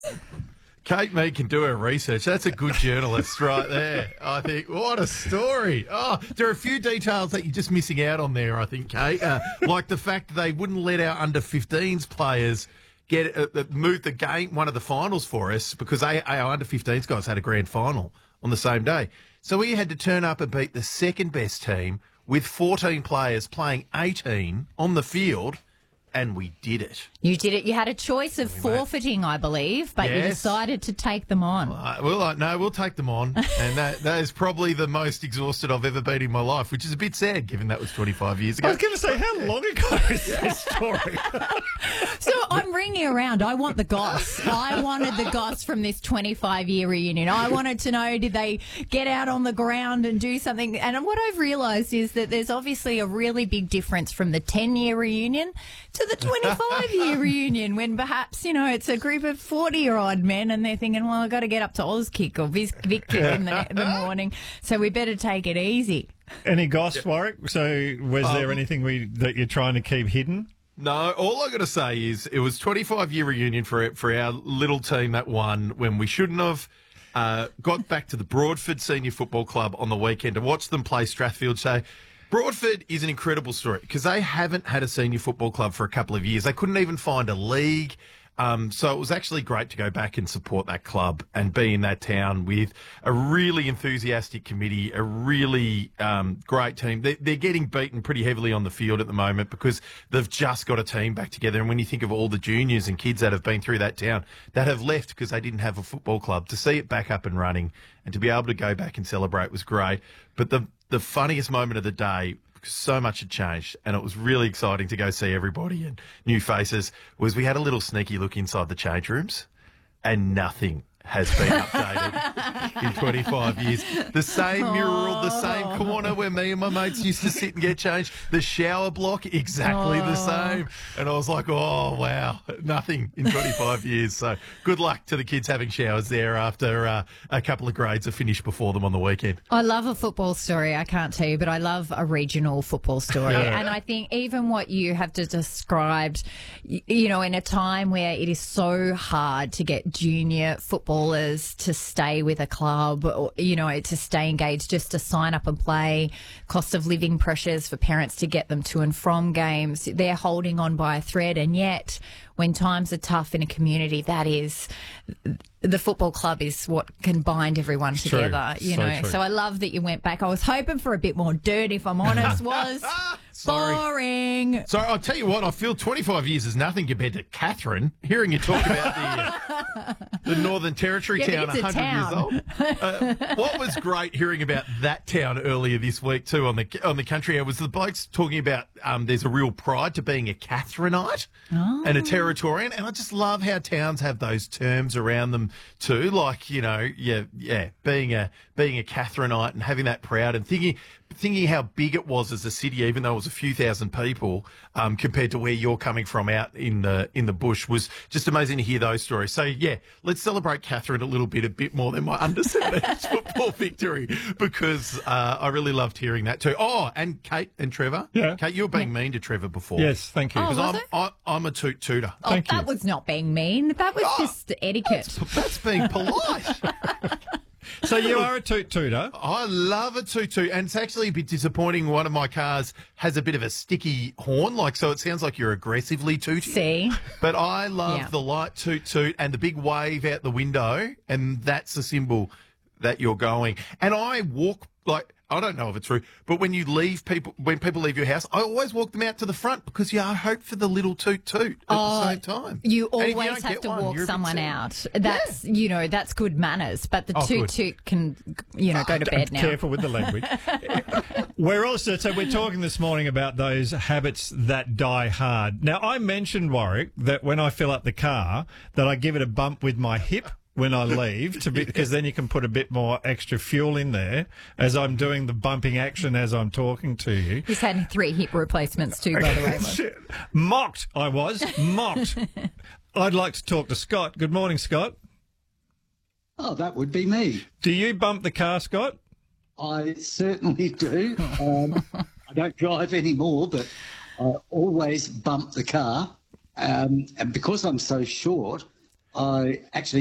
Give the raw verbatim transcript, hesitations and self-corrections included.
Kate Mead can do her research. That's a good journalist right there. I think, what a story. Oh, there are a few details that you're just missing out on there, I think, Kate. Uh, like the fact that they wouldn't let our under fifteens players get uh, move the game, one of the finals for us, because they, our under fifteens guys had a grand final on the same day. So we had to turn up and beat the second best team with fourteen players playing eighteen on the field, and we did it. You did it. You had a choice of forfeiting, I believe, but yes. you decided to take them on. Uh, well, uh, no, we'll take them on. And that, that is probably the most exhausted I've ever been in my life, which is a bit sad, given that was twenty-five years ago. I was going to say, how long ago is this story? So I'm ringing around. I want the goss. I wanted the goss from this twenty-five-year reunion. I wanted to know, did they get out on the ground and do something? And what I've realised is that there's obviously a really big difference from the ten-year reunion to the twenty-five-year reunion, when perhaps, you know, it's a group of forty-year-old men and they're thinking, well, I've got to get up to Auskick or Vic Vic in the, the morning, so we better take it easy. Any goss, Warwick? So was Um, there anything we that you're trying to keep hidden? No, all I got to say is it was twenty-five-year reunion for for our little team that won when we shouldn't have. Uh, got back to the Broadford Senior Football Club on the weekend to watch them play Strathfield. So Broadford is an incredible story because they haven't had a senior football club for a couple of years. They couldn't even find a league. Um, so it was actually great to go back and support that club and be in that town with a really enthusiastic committee, a really um, great team. They, they're getting beaten pretty heavily on the field at the moment because they've just got a team back together. And when you think of all the juniors and kids that have been through that town that have left because they didn't have a football club, to see it back up and running and to be able to go back and celebrate was great. But the the funniest moment of the day, because so much had changed and it was really exciting to go see everybody and new faces, was we had a little sneaky look inside the change rooms and nothing has been updated in twenty-five years. The same mural, the same corner where me and my mates used to sit and get changed. The shower block, exactly the same. And I was like, oh, wow, nothing in twenty-five years. So good luck to the kids having showers there after uh, a couple of grades are finished before them on the weekend. I love a football story, I can't tell you, but I love a regional football story. Yeah. And I think even what you have just described, y- you know, in a time where it is so hard to get junior footballers to stay with a club, or, you know, to stay engaged, just to sign up and play, cost of living pressures for parents to get them to and from games, they're holding on by a thread. And yet, when times are tough in a community, that is, the football club is what can bind everyone It's together, true. you So know. true. So I love that you went back. I was hoping for a bit more dirt, if I'm honest. Was Sorry. boring. So I'll tell you what, I feel twenty-five years is nothing compared to Catherine. Hearing you talk about the, uh, the Northern Territory Yeah, town, but it's a one hundred years old. Uh, what was great hearing about that town earlier this week too on the on the country air was the blokes talking about um, there's a real pride to being a Catherineite Oh. and a Territorian, and I just love how towns have those terms around them too, like, you know, yeah, yeah, being a being a Catherineite and having that proud and thinking. Thinking how big it was as a city, even though it was a few thousand people, um, compared to where you're coming from out in the in the bush, was just amazing to hear those stories. So yeah, let's celebrate Catherine a little bit, a bit more than my under seventeens football victory, because uh, I really loved hearing that too. Oh, and Kate and Trevor. Yeah. Kate, you were being mean to Trevor before. Yes, thank you. Oh, because was I'm it? I, I'm a toot tooter. Oh, Thank that you. was not being mean. That was Oh, just etiquette. That's being polite. So you are a toot tooter. I love a toot toot, and it's actually a bit disappointing. One of my cars has a bit of a sticky horn, like, so it sounds like you're aggressively tooting. See? But I love Yeah. the light toot toot and the big wave out the window, and that's the symbol that you're going. And I walk, like, I don't know if it's true, but when you leave people, when people leave your house, I always walk them out to the front because you hope for the little toot toot at Oh, the same time. You And if you always don't have get to one, walk you're a bit someone sad. out. That's, you know, that's good manners. But the Oh, toot good. toot can, you know, go to bed now. Careful with the language. We're also, so we're talking this morning about those habits that die hard. Now, I mentioned, Warwick, that when I fill up the car, that I give it a bump with my hip when I leave, to be, because then you can put a bit more extra fuel in there as I'm doing the bumping action as I'm talking to you. He's had three hip replacements too, by the way. Mocked, I was. Mocked. I'd like to talk to Scott. Good morning, Scott. Oh, that would be me. Do you bump the car, Scott? I certainly do. Um, I don't drive anymore, but I always bump the car. Um, and because I'm so short, I actually